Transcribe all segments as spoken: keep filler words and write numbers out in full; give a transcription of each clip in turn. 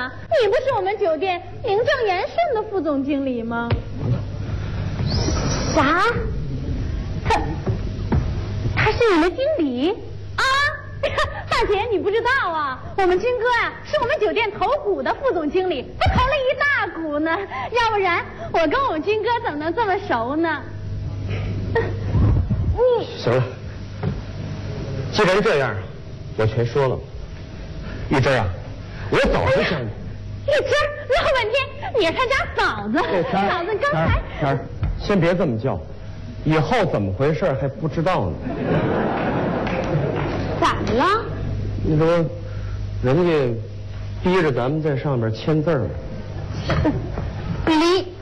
啊，你不是我们酒店名正言顺的副总经理吗？啥？他他是你们经理啊？大姐，你不知道啊，我们军哥啊是我们酒店投股的副总经理，他投了一大股呢，要不然我跟我们军哥怎么能这么熟呢？ 嗯，行了，既然这样，我全说了。玉珍啊，我早就想你。 玉珍，闹半天你是他家嫂子，嫂子刚才。 天儿，先别这么叫，以后怎么回事还不知道呢。 咋的了？ 你说，人家逼着咱们在上面签字呢。 离。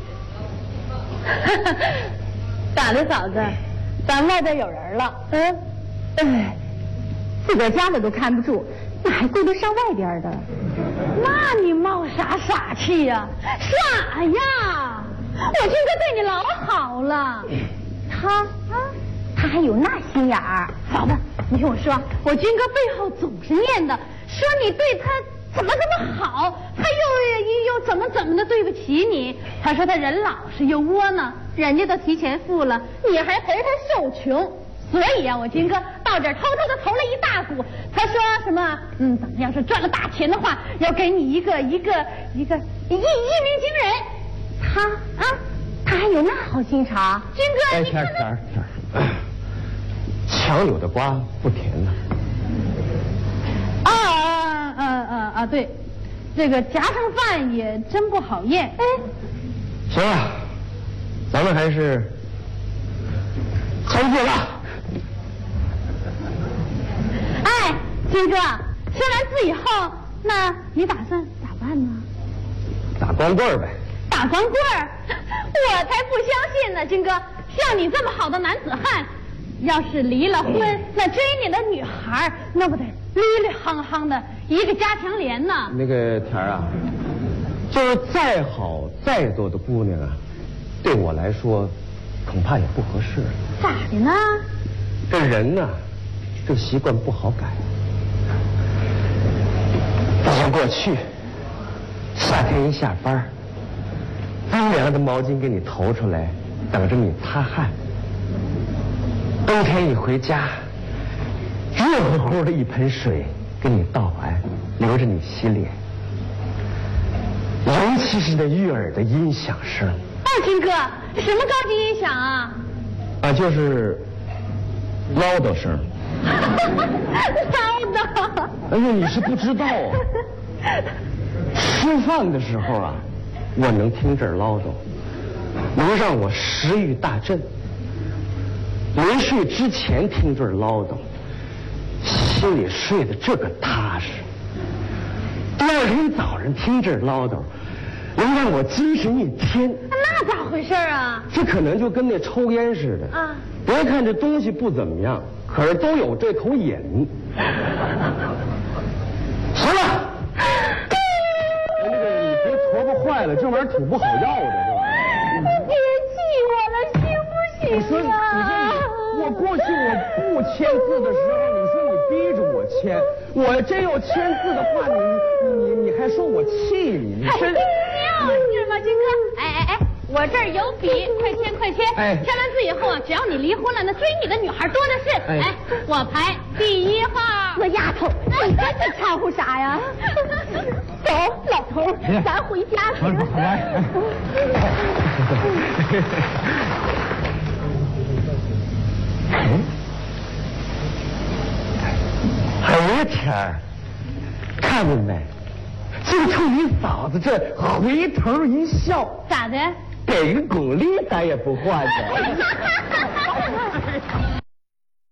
咋的，嫂子？咱外边有人了。嗯。哎，自个儿家的都看不住，哪还顾得上外边的？那你冒啥傻气呀？傻呀！我军哥对你老好了。他啊，他还有那心眼儿。嫂子，你听我说，我军哥背后总是念的，说你对他怎么怎么好，他又又怎么怎么的对不起你。他说他人老实又窝囊，人家都提前付了，你还陪他受穷。所以啊，我军哥到这儿偷偷的投了一大股。他说什么？嗯，等要是赚了大钱的话，要给你一个一个一个一一鸣惊人。他啊，他还有那好心肠。军哥， 哎， 你看天儿天儿天儿，强扭的瓜不甜呐。 啊啊啊啊啊！对，这个夹生饭也真不好咽。哎， 行了，咱们还是抽字了。 哎，军哥，说完字以后，那你打算咋办呢？ 打光棍儿呗。 打光棍儿？我才不相信呢，军哥，像你这么好的男子汉，要是离了婚，嗯、那追你的女孩那不得绿绿夯夯的一个加强连呢？ 那个田儿啊，就是再好再多的姑娘啊，对我来说，恐怕也不合适。 咋的呢？ 这人呢、啊，这习惯不好改。早上过去，夏天一下班，冰凉的毛巾给你投出来，等着你擦汗。冬天一回家，热乎乎的一盆水给你倒完，留着你洗脸。尤其是那悦耳的音响声。 啊，军哥，什么高级音响啊？ 啊，就是唠叨声。 唠叨？ 哎呀，你是不知道啊！吃饭的时候啊，我能听这儿唠叨，能让我食欲大振。临睡之前听这儿唠叨，心里睡得这个踏实。第二天早上听这儿唠叨，能让我精神一天。 那咋回事啊？ 这可能就跟那抽烟似的啊！别看这东西不怎么样，可是都有这口瘾。行了，那个你别戳破坏了，这玩意儿挺不好要的，这玩意儿。 别气我了，行不行啊？ 你说，你说我过去我不签字的时候，你说你逼着我签，我真要签字的话，你你你还说我气你，你真。 尿是吗，军哥？哎哎哎！我这儿有笔，快签快签！ 哎， 签完字以后啊，只要你离婚了，那追你的女孩多的是。哎，哎我排第一号。我丫头，你这是掺和啥呀？走，老头，咱回家去。 来。哎，天儿，看见没？就冲你嫂子这回头一笑， 咋的？ 给个鼓励咱也不换的。